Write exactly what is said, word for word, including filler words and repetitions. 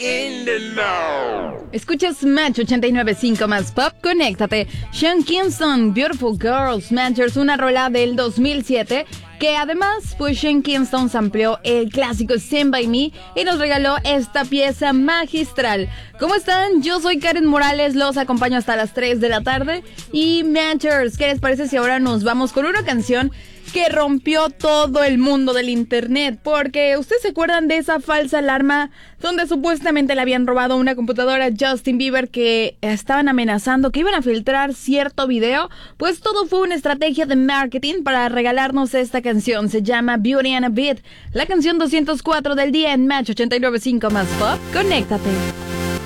in the know. Escuchas Match ochenta y nueve punto cinco más Pop, conéctate. Sean Kingston, Beautiful Girls, Matchers, una rola del dos mil siete, que además, pues Sean Kingston amplió el clásico Stand By Me y nos regaló esta pieza magistral. ¿Cómo están? Yo soy Karen Morales, los acompaño hasta las tres de la tarde. Y Matchers, ¿qué les parece si ahora nos vamos con una canción que rompió todo el mundo del internet? Porque ustedes se acuerdan de esa falsa alarma donde supuestamente le habían robado una computadora a Justin Bieber, que estaban amenazando que iban a filtrar cierto video. Pues todo fue una estrategia de marketing para regalarnos esta canción. Se llama Beauty and a Beat, la canción doscientos cuatro del día en Match ochenta y nueve punto cinco más Pop. Conéctate.